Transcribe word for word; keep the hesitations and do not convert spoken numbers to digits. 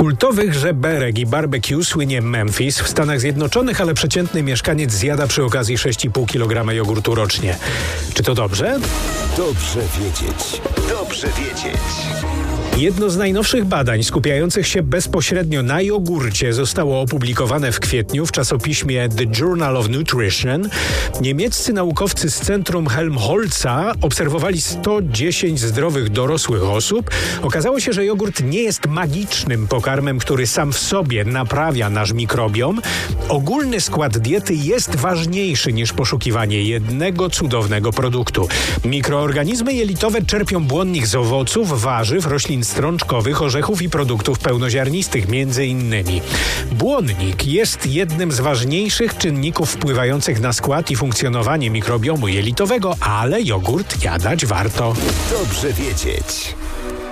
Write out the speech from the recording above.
kultowych żeberek i barbecue słynie Memphis w Stanach Zjednoczonych, ale przeciętny mieszkaniec zjada przy okazji sześć i pół kilograma jogurtu rocznie. Czy to dobrze? Dobrze wiedzieć. Dobrze wiedzieć. Jedno z najnowszych badań skupiających się bezpośrednio na jogurcie zostało opublikowane w kwietniu w czasopiśmie The Journal of Nutrition. Niemieccy naukowcy z Centrum Helmholtza obserwowali sto dziesięć zdrowych dorosłych osób. Okazało się, że jogurt nie jest magicznym pokarmem, który sam w sobie naprawia nasz mikrobiom. Ogólny skład diety jest ważniejszy niż poszukiwanie jednego cudownego produktu. Mikroorganizmy jelitowe czerpią błonnik z owoców, warzyw, roślin strączkowych, orzechów i produktów pełnoziarnistych, między innymi. Błonnik jest jednym z ważniejszych czynników wpływających na skład i funkcjonowanie mikrobiomu jelitowego, ale jogurt jadać warto. Dobrze wiedzieć.